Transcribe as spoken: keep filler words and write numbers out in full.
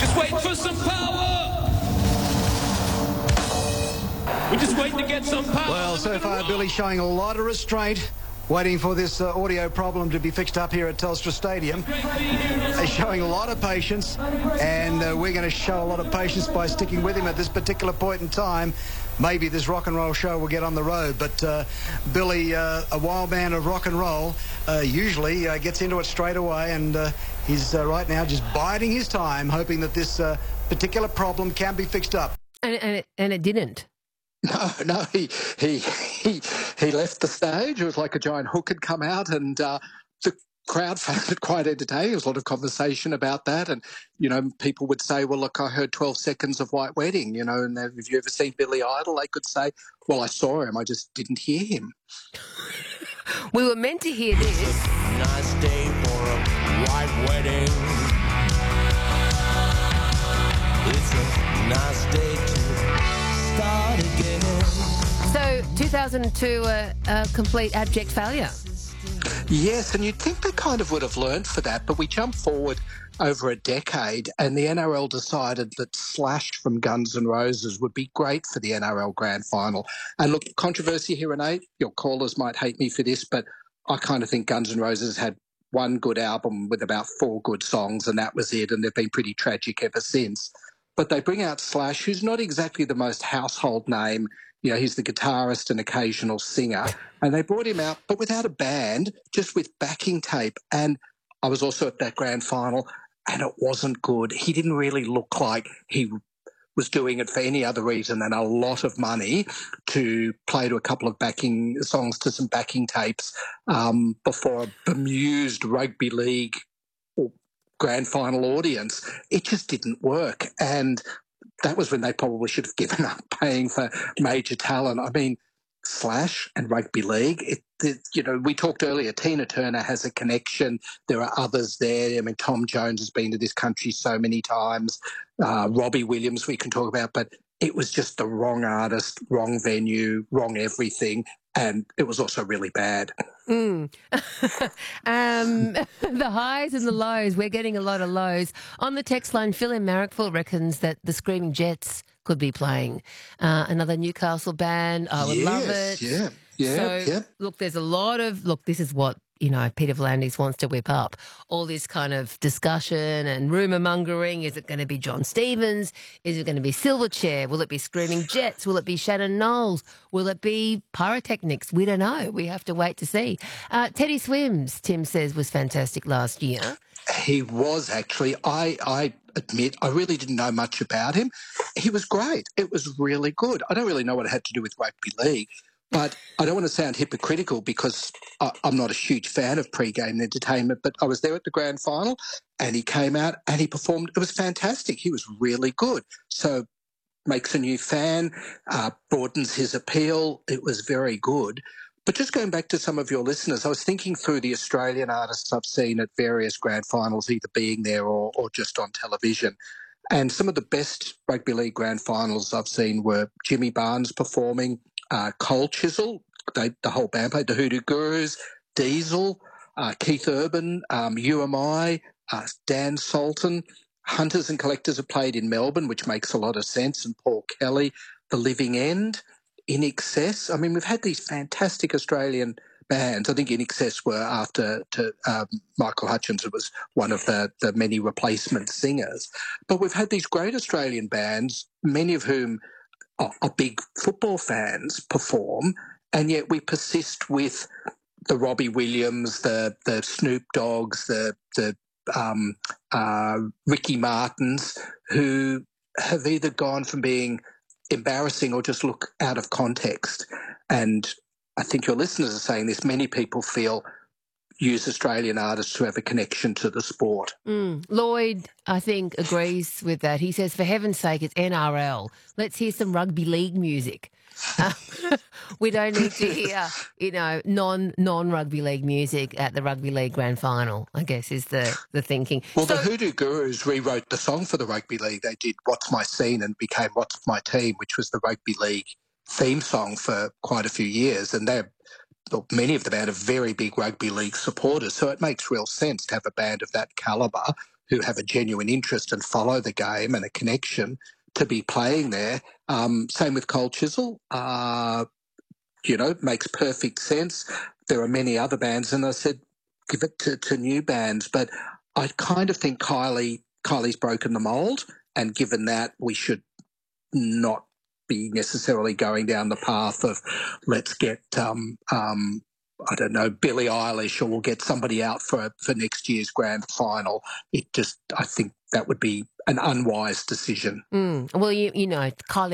waiting for some power. We're just waiting to get some power. Well, so far, Billy showing a lot of restraint, waiting for this uh, audio problem to be fixed up here at Telstra Stadium. They're showing a lot of patience, and uh, we're going to show a lot of patience by sticking with him at this particular point in time. Maybe this rock and roll show will get on the road, but uh, Billy, uh, a wild man of rock and roll, uh, usually uh, gets into it straight away, and uh, he's uh, right now just biding his time, hoping that this uh, particular problem can be fixed up. And, and, it, and it didn't. No, no, he he he he left the stage. It was like a giant hook had come out, and uh, the crowd found it quite entertaining. There was a lot of conversation about that, and you know, people would say, "Well, look, I heard twelve seconds of White Wedding," you know, and have you ever seen Billy Idol? They could say, "Well, I saw him, I just didn't hear him." We were meant to hear this. It's a nice day for a white wedding. It's a nice day to start again. So, two thousand two, uh, a complete abject failure. Yes, and you'd think they kind of would have learned for that, but we jump forward over a decade and the N R L decided that Slash from Guns N' Roses would be great for the N R L Grand Final. And look, controversy here, Renee, your callers might hate me for this, but I kind of think Guns N' Roses had one good album with about four good songs, and that was it, and they've been pretty tragic ever since. But they bring out Slash, who's not exactly the most household name. You know, he's the guitarist and occasional singer. And they brought him out, but without a band, just with backing tape. And I was also at that grand final, and it wasn't good. He didn't really look like he was doing it for any other reason than a lot of money to play to a couple of backing songs to some backing tapes um, before a bemused rugby league or grand final audience. It just didn't work. And that was when they probably should have given up paying for major talent. I mean, Slash and rugby league, it, it, you know, we talked earlier, Tina Turner has a connection. There are others there. I mean, Tom Jones has been to this country so many times. Uh, Robbie Williams we can talk about, but it was just the wrong artist, wrong venue, wrong everything. And it was also really bad. Mm. um, the highs and the lows. We're getting a lot of lows. On the text line, Phil in Marrickville reckons that the Screaming Jets could be playing. Uh, another Newcastle band. I would yes, love it. Yeah, yeah, so, yeah. Look, there's a lot of, look, this is what, you know, Peter V'landys wants to whip up. All this kind of discussion and rumour mongering. Is it going to be John Stevens? Is it going to be Silverchair? Will it be Screaming Jets? Will it be Shannon Knowles? Will it be Pyrotechnics? We don't know. We have to wait to see. Uh, Teddy Swims, Tim says, was fantastic last year. He was actually. I, I admit I really didn't know much about him. He was great. It was really good. I don't really know what it had to do with rugby league. But I don't want to sound hypocritical because I, I'm not a huge fan of pre-game entertainment, but I was there at the grand final and he came out and he performed. It was fantastic. He was really good. So makes a new fan, uh, broadens his appeal. It was very good. But just going back to some of your listeners, I was thinking through the Australian artists I've seen at various grand finals, either being there or, or just on television. And some of the best rugby league grand finals I've seen were Jimmy Barnes performing, Uh, Cole Chisel, they, the whole band played, the Hoodoo Gurus, Diesel, uh, Keith Urban, um, U M I, uh, Dan Sultan. Hunters and Collectors have played in Melbourne, which makes a lot of sense, and Paul Kelly, The Living End, In Excess. I mean, we've had these fantastic Australian bands. I think In Excess were after to, um, Michael Hutchins. It was one of the, the many replacement singers. But we've had these great Australian bands, many of whom are big football fans, perform, and yet we persist with the Robbie Williams, the the Snoop Dogs, the the um, uh, Ricky Martins, who have either gone from being embarrassing or just look out of context. And I think your listeners are saying this. Many people feel use Australian artists who have a connection to the sport. Mm. Lloyd, I think, agrees with that. He says, for heaven's sake, it's N R L. Let's hear some rugby league music. Uh, we don't need to hear, you know, non, non-rugby league music at the rugby league grand final, I guess, is the, the thinking. Well, so, the Hoodoo Gurus rewrote the song for the rugby league. They did What's My Scene and became What's My Team, which was the rugby league theme song for quite a few years. And they're Well, many of the band are very big rugby league supporters, so it makes real sense to have a band of that calibre who have a genuine interest and follow the game and a connection to be playing there. Um, same with Cole Chisel. Uh, you know, makes perfect sense. There are many other bands, and I said, give it to, to new bands. But I kind of think Kylie Kylie's broken the mould, and given that, we should not be necessarily going down the path of let's get, um, um, I don't know, Billie Eilish, or we'll get somebody out for for next year's grand final. It just, I think that would be an unwise decision. Mm. Well, you, you know, Kylie